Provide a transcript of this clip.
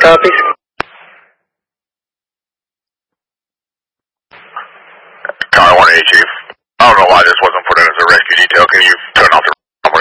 copies. Tower 1A, Chief. I don't know why this wasn't put in as a rescue detail. Can you turn off